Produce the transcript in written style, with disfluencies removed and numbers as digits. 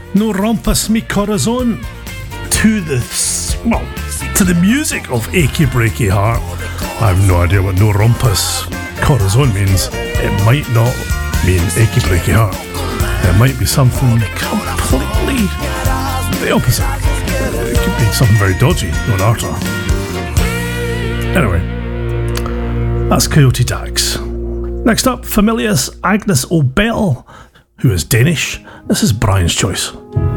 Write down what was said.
No Rompus Mi Corazon to the music of Achy Breaky Heart. I have no idea what No Rompus Corazon means. It might not mean Achy Breaky Heart. It might be something completely the opposite. It could be something very dodgy, non Arta. Anyway, that's Coyote Dax. Next up, Familius Agnes Obel, who is Danish. This is Brian's choice.